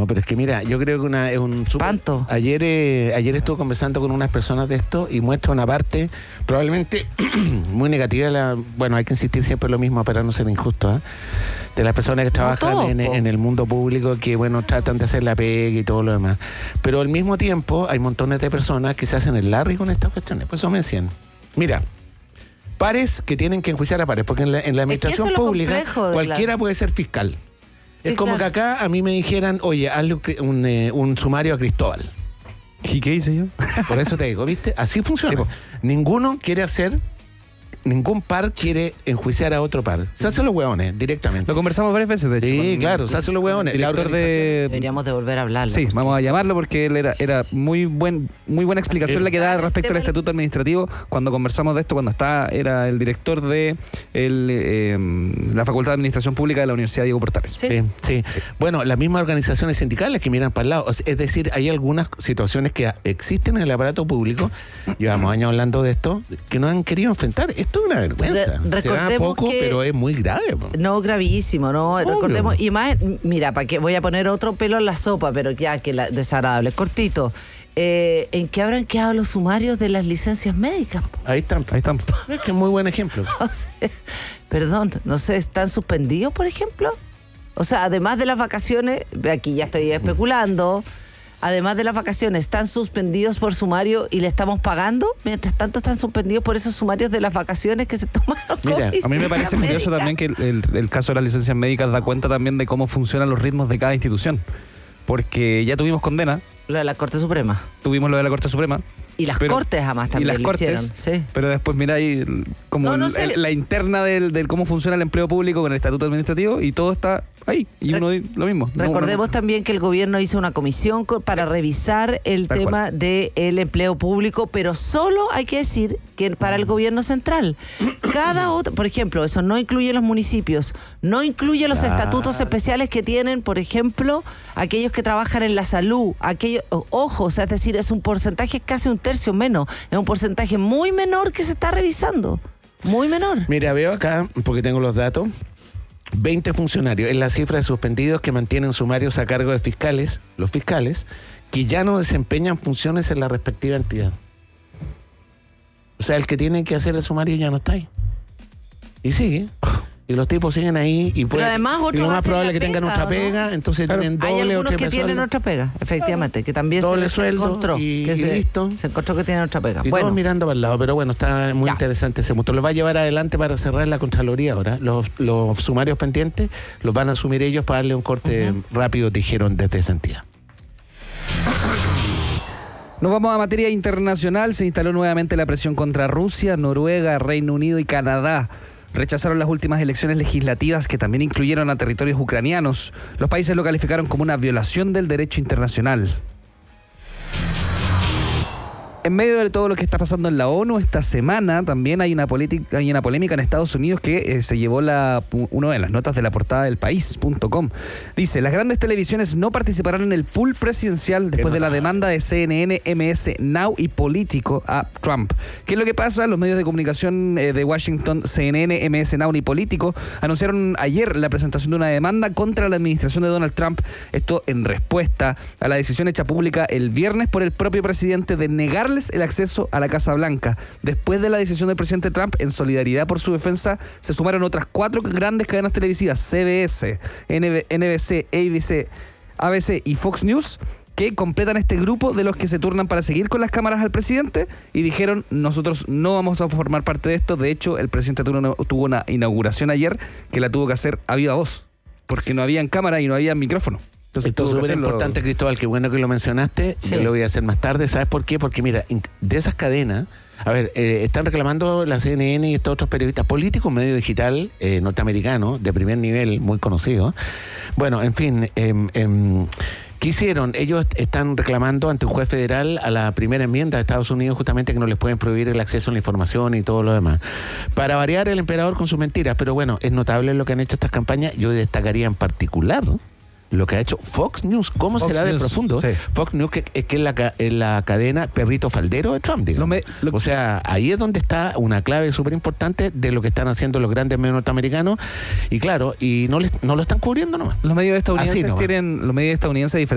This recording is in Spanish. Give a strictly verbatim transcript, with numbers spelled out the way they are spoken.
pero es que mira, yo creo que una, es un super... Panto. Ayer, eh, ayer estuve conversando con unas personas de esto y muestra una parte probablemente muy negativa. La, bueno, hay que insistir siempre en lo mismo para no ser injusto, ¿eh? De las personas que trabajan todo, en, en el mundo público, que bueno, tratan de hacer la pega y todo lo demás. Pero al mismo tiempo hay montones de personas que se hacen el larry con estas cuestiones. Pues eso me decían. Mira, pares que tienen que enjuiciar a pares, porque en la, en la administración es que pública cualquiera la... puede ser fiscal. Sí, es como claro. que acá a mí me dijeran, oye, hazle un, un, eh, un sumario a Cristóbal. ¿Y qué hice yo? Por eso te digo, ¿viste? Así funciona. Sí, Ninguno quiere hacer, ningún par quiere enjuiciar a otro par. Se hacen los hueones directamente. Lo conversamos varias veces, de hecho. Sí, con, claro, se hacen los hueones. El director de... Deberíamos de volver a hablarlo. Sí, vamos a llamarlo porque él era, era muy buen muy buena explicación la que da respecto al estatuto administrativo cuando conversamos de esto, cuando está era el director de el, eh, la Facultad de Administración Pública de la Universidad Diego Portales. Sí, sí. sí. Bueno, las mismas organizaciones sindicales que miran para el lado. Es decir, hay algunas situaciones que existen en el aparato público, llevamos años hablando de esto, que no han querido enfrentar. Esto es una vergüenza. Re- Será poco, que... pero es muy grave. Po. No, gravísimo, ¿no? Obvio. Recordemos, y más, mira, para que voy a poner otro pelo en la sopa, pero ya que la, desagradable, cortito. Eh, ¿En qué habrán quedado los sumarios de las licencias médicas? Ahí están. Ahí están. Es que es muy buen ejemplo. O sea, perdón, no sé, ¿están suspendidos, por ejemplo? O sea, además de las vacaciones, aquí ya estoy especulando, además de las vacaciones, ¿están suspendidos por sumario y le estamos pagando? Mientras tanto, están suspendidos por esos sumarios de las vacaciones que se tomaron. Mira, con a mí me parece curioso médica. también que el, el, el caso de las licencias médicas da cuenta también de cómo funcionan los ritmos de cada institución. Porque ya tuvimos condena. Lo de la Corte Suprema. Tuvimos lo de la Corte Suprema. Y las pero, Cortes jamás también y las lo cortes, hicieron. Sí. Pero después mira ahí como No, no el, sé. el, la interna del, del cómo funciona el empleo público con el estatuto administrativo y todo está ahí. Y Re- uno lo mismo. Recordemos no, no. también que el gobierno hizo una comisión co- para revisar el Tal tema cual. del empleo público, pero solo hay que decir que para el gobierno central. Cada otro, por ejemplo, eso no incluye los municipios, no incluye los Claro. estatutos especiales que tienen, por ejemplo, aquellos que trabajan en la salud, aquellos, ojo, o sea, es decir, es un porcentaje casi un tercio menos, es un porcentaje muy menor que se está revisando, muy menor. Mira, veo acá, porque tengo los datos, veinte funcionarios, es la cifra de suspendidos que mantienen sumarios a cargo de fiscales, los fiscales, que ya no desempeñan funciones en la respectiva entidad. O sea, el que tiene que hacer el sumario ya no está ahí. Y sigue. Y los tipos siguen ahí y, pueden, además y otros lo más hacen probable la es que tengan pega, otra ¿no? pega, entonces Claro. tienen Hay doble o algunos que triple tienen sueldo. otra pega, efectivamente, que también Doble se, sueldo se encontró, y- que y se, listo. se encontró que tienen otra pega. Y Bueno, todos mirando para el lado, pero bueno, está muy Ya. interesante ese punto. Los va a llevar adelante para cerrar la Contraloría ahora. Los, los sumarios pendientes los van a asumir ellos para darle un corte Uh-huh. rápido, dijeron desde esa entidad. Nos vamos a materia internacional. Se instaló nuevamente la presión contra Rusia, Noruega, Reino Unido y Canadá. Rechazaron las últimas elecciones legislativas que también incluyeron a territorios ucranianos. Los países lo calificaron como una violación del derecho internacional. En medio de todo lo que está pasando en la ONU esta semana, también hay una, política, hay una polémica en Estados Unidos que eh, se llevó la, una de las notas de la portada del país punto com. Dice, las grandes televisiones no participarán en el pool presidencial después de la demanda de C N N, M S Now y Político a Trump. ¿Qué es lo que pasa? Los medios de comunicación eh, de Washington, C N N, M S Now y Político, anunciaron ayer la presentación de una demanda contra la administración de Donald Trump. Esto en respuesta a la decisión hecha pública el viernes por el propio presidente de negarle el acceso a la Casa Blanca. Después de la decisión del presidente Trump, en solidaridad por su defensa, se sumaron otras cuatro grandes cadenas televisivas, C B S, N B C, A B C, A B C y Fox News, que completan este grupo de los que se turnan para seguir con las cámaras al presidente y dijeron, nosotros no vamos a formar parte de esto. De hecho, el presidente tuvo una inauguración ayer que la tuvo que hacer a viva voz, porque no había cámara y no había micrófono. Entonces, esto es súper importante, Cristóbal, qué bueno que lo mencionaste. Sí. Yo lo voy a hacer más tarde. ¿Sabes por qué? Porque mira, de esas cadenas, a ver, eh, están reclamando la C N N y estos otros periodistas políticos, medio digital eh, norteamericano, de primer nivel, muy conocido. Bueno, en fin, eh, eh, ¿qué hicieron? Ellos están reclamando ante un juez federal a la primera enmienda de Estados Unidos justamente que no les pueden prohibir el acceso a la información y todo lo demás. Para variar, el emperador con sus mentiras, pero bueno, es notable lo que han hecho estas campañas. Yo destacaría en particular, ¿no?, lo que ha hecho Fox News. ¿Cómo Fox será de News, profundo? sí. Fox News, que, que es la, ca- es la cadena perrito faldero de Trump, digamos. Lo me- lo- O sea, ahí es donde está una clave súper importante de lo que están haciendo los grandes medios norteamericanos. Y claro, y no, les, no lo están cubriendo nomás. Los medios Así estadounidenses nomás. tienen, los medios estadounidenses